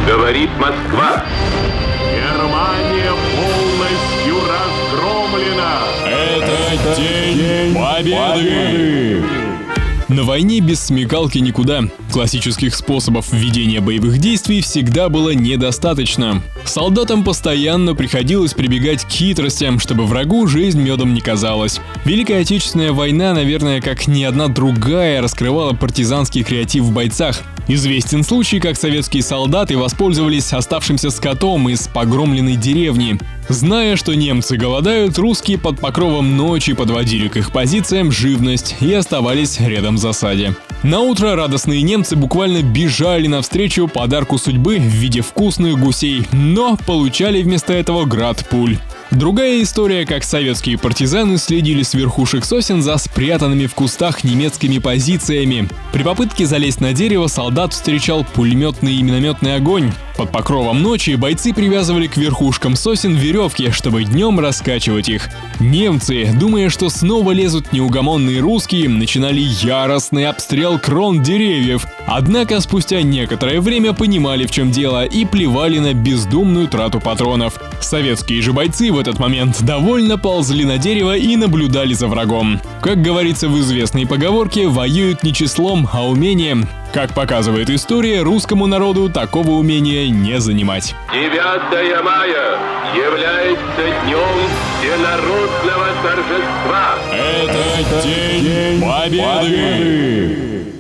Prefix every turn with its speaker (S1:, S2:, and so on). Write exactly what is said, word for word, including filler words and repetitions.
S1: Говорит Москва.
S2: Германия полностью разгромлена.
S3: Это день победы! На войне без смекалки никуда. Классических способов ведения боевых действий всегда было недостаточно. Солдатам постоянно приходилось прибегать к хитростям, чтобы врагу жизнь медом не казалась. Великая Отечественная война, наверное, как ни одна другая, раскрывала партизанский креатив в бойцах. Известен случай, как советские солдаты воспользовались оставшимся скотом из погромленной деревни. Зная, что немцы голодают, русские под покровом ночи подводили к их позициям живность и оставались рядом в засаде. Наутро радостные немцы буквально бежали навстречу подарку судьбы в виде вкусных гусей, но получали вместо этого град пуль. Другая история, как советские партизаны следили с верхушек сосен за спрятанными в кустах немецкими позициями. При попытке залезть на дерево солдат встречал пулеметный и минометный огонь. Под покровом ночи бойцы привязывали к верхушкам сосен веревки, чтобы днем раскачивать их. Немцы, думая, что снова лезут неугомонные русские, начинали яростный обстрел крон деревьев. Однако спустя некоторое время понимали, в чем дело, и плевали на бездумную трату патронов. Советские же бойцы в этот момент довольно ползли на дерево и наблюдали за врагом. Как говорится в известной поговорке, воюют не числом, а умением. Как показывает история, русскому народу такого умения не занимать.
S1: девятое мая является днем всенародного торжества.
S3: Это день победы!